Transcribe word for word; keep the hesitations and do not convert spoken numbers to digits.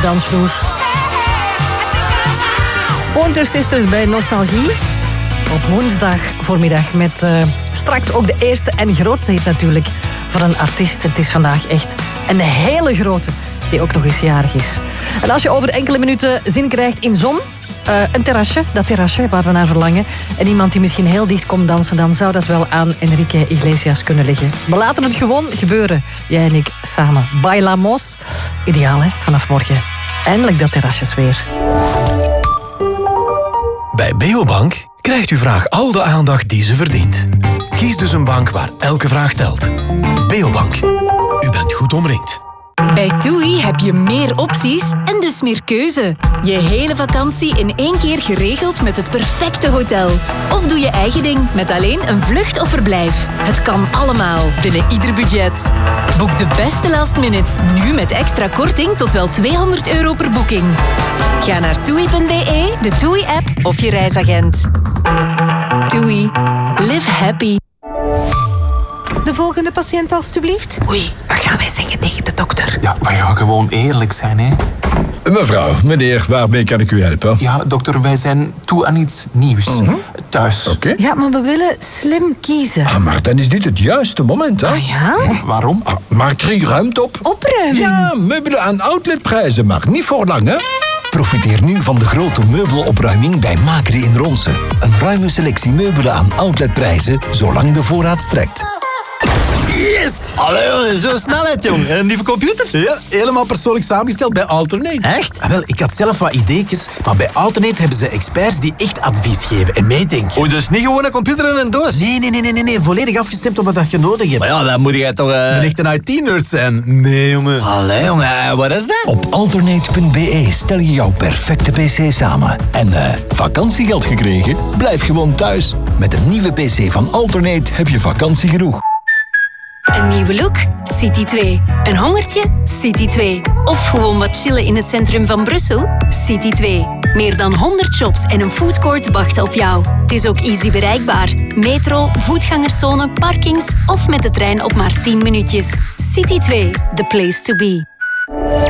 dansvloer. Pointer Sisters bij Nostalgie. Op woensdag voormiddag met uh, straks ook de eerste en grootste hit natuurlijk voor een artiest. Het is vandaag echt een hele grote die ook nog eens jarig is. En als je over enkele minuten zin krijgt in zon, uh, een terrasje, dat terrasje waar we naar verlangen, en iemand die misschien heel dicht komt dansen, dan zou dat wel aan Enrique Iglesias kunnen liggen. We laten het gewoon gebeuren, jij en ik samen. Bailamos. Ideaal hè, vanaf morgen. Eindelijk dat terrasjesweer. Bij Beobank krijgt uw vraag al de aandacht die ze verdient. Kies dus een bank waar elke vraag telt. Beobank. U bent goed omringd. Bij TUI heb je meer opties en dus meer keuze. Je hele vakantie in één keer geregeld met het perfecte hotel. Of doe je eigen ding met alleen een vlucht of verblijf. Het kan allemaal binnen ieder budget. Boek de beste last minutes nu met extra korting tot wel tweehonderd euro per boeking. Ga naar toei punt be, de TUI-app of je reisagent. TUI. Live happy. De volgende patiënt, alstublieft. Oei, wat gaan wij zeggen tegen de dokter? Ja, maar ja, gewoon eerlijk zijn, hè. Mevrouw, meneer, waarmee kan ik u helpen? Ja, dokter, wij zijn toe aan iets nieuws. Uh-huh. Thuis. Oké. Okay. Ja, maar we willen slim kiezen. Ah, maar dan is dit het juiste moment, hè? Ah ja? Oh, waarom? Ah, maak er uw ruimte op. Opruiming? Ja, meubelen aan outletprijzen, maar niet voor lang, hè? Profiteer nu van de grote meubelopruiming bij Macri in Ronsen. Een ruime selectie meubelen aan outletprijzen, zolang de voorraad strekt. Yes! Allee, zo snelheid, jong. En die computer? Ja, helemaal persoonlijk samengesteld bij Alternate. Echt? Ah, wel, ik had zelf wat ideetjes, maar bij Alternate hebben ze experts die echt advies geven en meedenken. O, dus niet gewoon een computer en een doos? Nee, nee, nee, nee, nee, nee. Volledig afgestemd op wat je nodig hebt. Maar ja, dan moet jij toch... Uh... Een echte I T-nerd zijn. Nee, jongen. Allee, jongen, wat is dat? Op alternate punt be stel je jouw perfecte pc samen. En uh, vakantiegeld gekregen? Blijf gewoon thuis. Met een nieuwe pc van Alternate heb je vakantie genoeg. Een nieuwe look? City twee. Een hongertje? City twee. Of gewoon wat chillen in het centrum van Brussel? City twee. Meer dan honderd shops en een foodcourt wachten op jou. Het is ook easy bereikbaar. Metro, voetgangerszone, parkings of met de trein op maar tien minuutjes. City twee. The place to be.